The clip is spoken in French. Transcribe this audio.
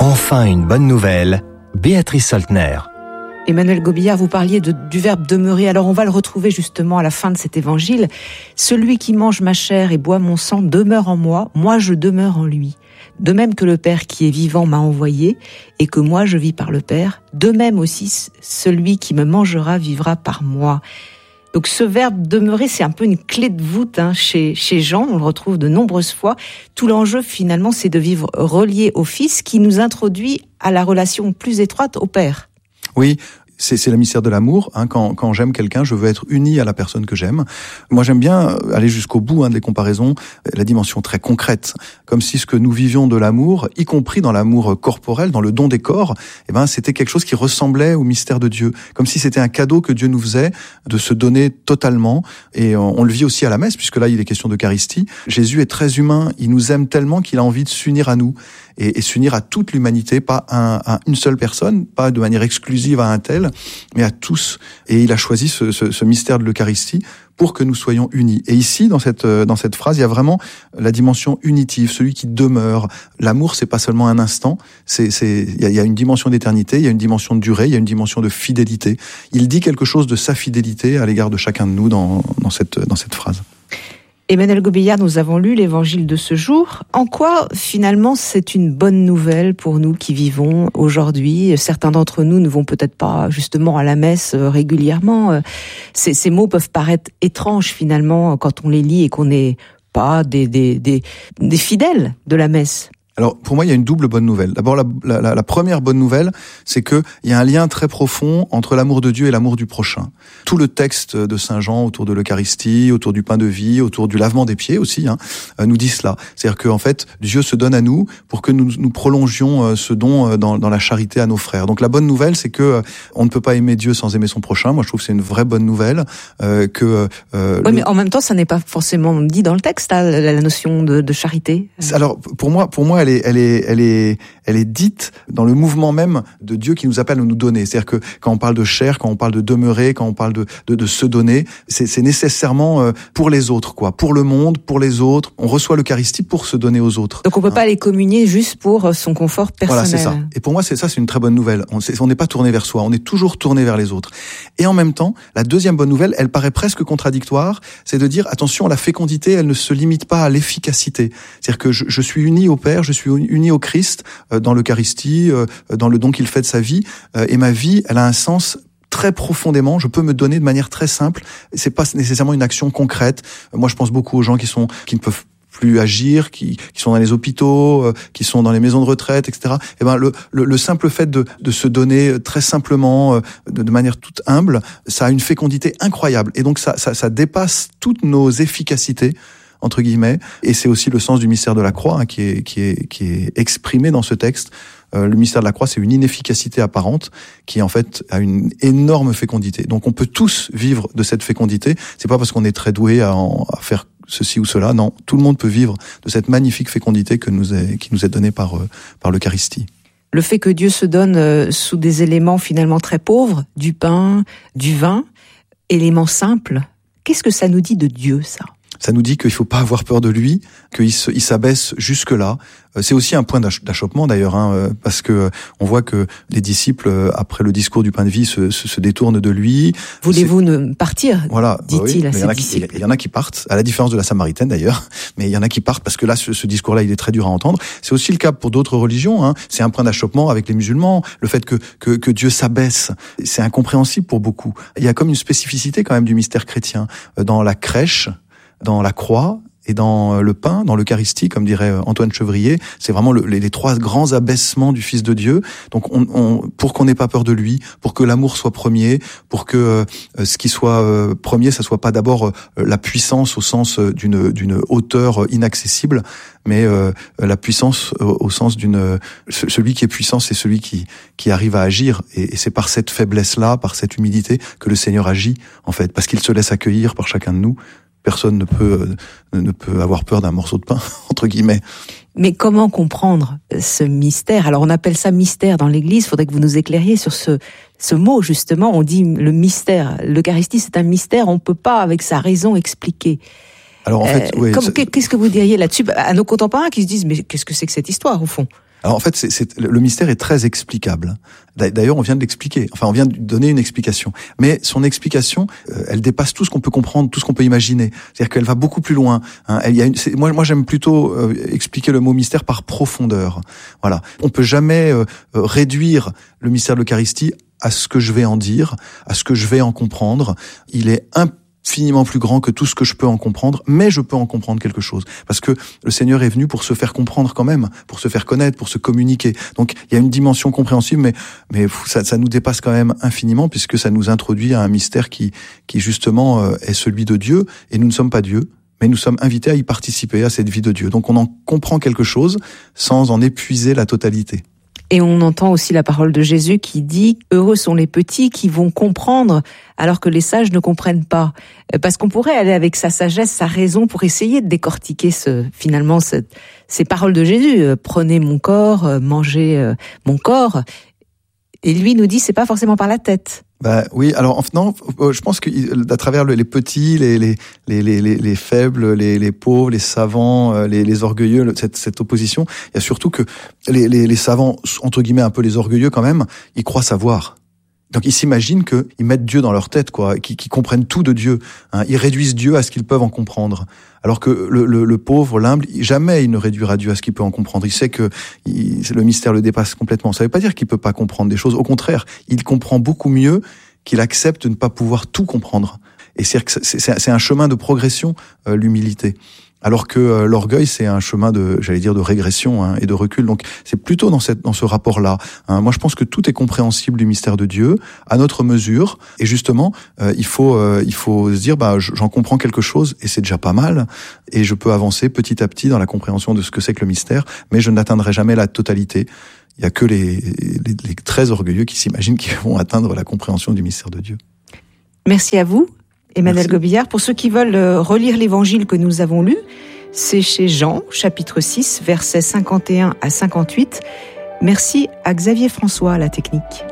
Enfin une bonne nouvelle, Béatrice Soltner. Emmanuel Gobillard, vous parliez du verbe demeurer. Alors on va le retrouver justement à la fin de cet évangile. Celui qui mange ma chair et boit mon sang demeure en moi, moi je demeure en lui. De même que le Père qui est vivant m'a envoyé et que moi je vis par le Père, de même aussi celui qui me mangera vivra par moi. Donc ce verbe demeurer, c'est un peu une clé de voûte chez Jean, on le retrouve de nombreuses fois. Tout l'enjeu finalement, c'est de vivre relié au Fils qui nous introduit à la relation plus étroite au Père. Oui, c'est le mystère de l'amour. Quand j'aime quelqu'un, je veux être uni à la personne que j'aime. Moi, j'aime bien aller jusqu'au bout des comparaisons, la dimension très concrète, comme si ce que nous vivions de l'amour, y compris dans l'amour corporel, dans le don des corps, c'était quelque chose qui ressemblait au mystère de Dieu, comme si c'était un cadeau que Dieu nous faisait de se donner totalement. Et on le vit aussi à la messe, puisque là, il est question d'Eucharistie. Jésus est très humain, il nous aime tellement qu'il a envie de s'unir à nous et s'unir à toute l'humanité, pas à une seule personne, pas de manière exclusive à un tel, mais à tous. Et il a choisi ce mystère de l'Eucharistie pour que nous soyons unis. Et ici, dans cette phrase, il y a vraiment la dimension unitive, celui qui demeure. L'amour, c'est pas seulement un instant, il y a une dimension d'éternité, il y a une dimension de durée, il y a une dimension de fidélité. Il dit quelque chose de sa fidélité à l'égard de chacun de nous dans cette phrase. Emmanuel Gobillard, nous avons lu l'évangile de ce jour. En quoi, finalement, c'est une bonne nouvelle pour nous qui vivons aujourd'hui? Certains d'entre nous ne vont peut-être pas, justement, à la messe régulièrement. Ces mots peuvent paraître étranges, finalement, quand on les lit et qu'on n'est pas des fidèles de la messe. Alors, pour moi, il y a une double bonne nouvelle. D'abord, la première bonne nouvelle, c'est que il y a un lien très profond entre l'amour de Dieu et l'amour du prochain. Tout le texte de Saint Jean autour de l'Eucharistie, autour du pain de vie, autour du lavement des pieds aussi, nous dit cela. C'est-à-dire que, en fait, Dieu se donne à nous pour que nous prolongions ce don dans la charité à nos frères. Donc, la bonne nouvelle, c'est que on ne peut pas aimer Dieu sans aimer son prochain. Moi, je trouve que c'est une vraie bonne nouvelle. Oui, mais en même temps, ça n'est pas forcément dit dans le texte, la notion de charité. Alors, pour moi, elle est dite dans le mouvement même de Dieu qui nous appelle à nous donner. C'est-à-dire que quand on parle de chair, quand on parle de demeurer, quand on parle de se donner, c'est nécessairement pour les autres, quoi. Pour le monde, pour les autres. On reçoit l'Eucharistie pour se donner aux autres. Donc on peut pas aller communier juste pour son confort personnel. Voilà, c'est ça. Et pour moi, c'est une très bonne nouvelle. On n'est pas tourné vers soi, on est toujours tourné vers les autres. Et en même temps, la deuxième bonne nouvelle, elle paraît presque contradictoire, c'est de dire, attention, la fécondité, elle ne se limite pas à l'efficacité. C'est-à-dire que je suis uni au Père, je suis uni au Christ dans l'Eucharistie, dans le don qu'il fait de sa vie, et ma vie, elle a un sens très profondément. Je peux me donner de manière très simple. C'est pas nécessairement une action concrète. Moi, je pense beaucoup aux gens qui ne peuvent plus agir, qui sont dans les hôpitaux, qui sont dans les maisons de retraite, etc. Et le simple fait de se donner très simplement, de manière toute humble, ça a une fécondité incroyable. Et donc ça dépasse toutes nos efficacités, entre guillemets, et c'est aussi le sens du mystère de la croix qui est exprimé dans ce texte. Le mystère de la croix, c'est une inefficacité apparente qui en fait a une énorme fécondité. Donc on peut tous vivre de cette fécondité. C'est pas parce qu'on est très doué à faire ceci ou cela. Non, tout le monde peut vivre de cette magnifique fécondité qui nous est donnée par l'Eucharistie. Le fait que Dieu se donne sous des éléments finalement très pauvres, du pain, du vin, éléments simples, qu'est-ce que ça nous dit de Dieu, ça ? Ça nous dit qu'il faut pas avoir peur de lui, qu'il s'abaisse jusque-là. C'est aussi un point d'achoppement d'ailleurs, parce que on voit que les disciples, après le discours du pain de vie, se détournent de lui. Voulez-vous partir, voilà, dit-il à ses disciples. disciples. Il y en a qui partent, à la différence de la Samaritaine d'ailleurs, mais il y en a qui partent parce que là, ce discours-là, il est très dur à entendre. C'est aussi le cas pour d'autres religions. C'est un point d'achoppement avec les musulmans. Le fait que Dieu s'abaisse, c'est incompréhensible pour beaucoup. Il y a comme une spécificité quand même du mystère chrétien dans la crèche, dans la croix et dans le pain, dans l'Eucharistie, comme dirait Antoine Chevrier. C'est vraiment les trois grands abaissements du Fils de Dieu. Donc, pour qu'on n'ait pas peur de lui, pour que l'amour soit premier, pour que ce qui soit premier, ça soit pas d'abord la puissance au sens d'une hauteur inaccessible, mais la puissance au sens celui qui est puissant, c'est celui qui arrive à agir. Et c'est par cette faiblesse-là, par cette humilité, que le Seigneur agit, en fait, parce qu'il se laisse accueillir par chacun de nous. Personne ne peut avoir peur d'un morceau de pain, entre guillemets. Mais comment comprendre ce mystère ? Alors on appelle ça mystère dans l'Église, il faudrait que vous nous éclairiez sur ce mot justement. On dit le mystère, l'Eucharistie c'est un mystère, on ne peut pas avec sa raison expliquer. Alors en fait, oui, qu'est-ce que vous diriez là-dessus à nos contemporains qui se disent mais qu'est-ce que c'est que cette histoire au fond ? Alors en fait, le mystère est très explicable. D'ailleurs, on vient de l'expliquer. Enfin, on vient de donner une explication. Mais son explication, elle dépasse tout ce qu'on peut comprendre, tout ce qu'on peut imaginer. C'est-à-dire qu'elle va beaucoup plus loin. Hein. Moi, j'aime plutôt expliquer le mot mystère par profondeur. Voilà. On peut jamais réduire le mystère de l'Eucharistie à ce que je vais en dire, à ce que je vais en comprendre. Il est infiniment plus grand que tout ce que je peux en comprendre, mais je peux en comprendre quelque chose. Parce que le Seigneur est venu pour se faire comprendre quand même, pour se faire connaître, pour se communiquer. Donc il y a une dimension compréhensible, mais ça nous dépasse quand même infiniment, puisque ça nous introduit à un mystère qui justement est celui de Dieu, et nous ne sommes pas Dieu, mais nous sommes invités à y participer, à cette vie de Dieu. Donc on en comprend quelque chose sans en épuiser la totalité. Et on entend aussi la parole de Jésus qui dit « Heureux sont les petits qui vont comprendre alors que les sages ne comprennent pas ». Parce qu'on pourrait aller avec sa sagesse, sa raison pour essayer de décortiquer ces paroles de Jésus. « Prenez mon corps, mangez mon corps ». Et lui nous dit « C'est pas forcément par la tête ». Oui, alors non, je pense que à travers les petits, les faibles, les pauvres, les savants, les orgueilleux, cette opposition, il y a surtout que les savants, entre guillemets un peu les orgueilleux quand même, ils croient savoir. Donc ils s'imaginent qu'ils mettent Dieu dans leur tête, quoi, qu'ils comprennent tout de Dieu. Hein. Ils réduisent Dieu à ce qu'ils peuvent en comprendre. Alors que le pauvre, l'humble, jamais il ne réduira Dieu à ce qu'il peut en comprendre. Il sait que le mystère le dépasse complètement. Ça ne veut pas dire qu'il peut pas comprendre des choses. Au contraire, il comprend beaucoup mieux qu'il accepte de ne pas pouvoir tout comprendre. Et c'est un chemin de progression, l'humilité. Alors que l'orgueil, c'est un chemin de régression et de recul. Donc c'est plutôt dans ce rapport-là. Hein. Moi, je pense que tout est compréhensible du mystère de Dieu à notre mesure. Et justement, il faut se dire, j'en comprends quelque chose et c'est déjà pas mal. Et je peux avancer petit à petit dans la compréhension de ce que c'est que le mystère, mais je n'atteindrai jamais la totalité. Il y a que les très orgueilleux qui s'imaginent qu'ils vont atteindre la compréhension du mystère de Dieu. Merci à vous, Emmanuel Gobillard. Pour ceux qui veulent relire l'évangile que nous avons lu, c'est chez Jean, chapitre 6, versets 51 à 58. Merci à Xavier François à la technique.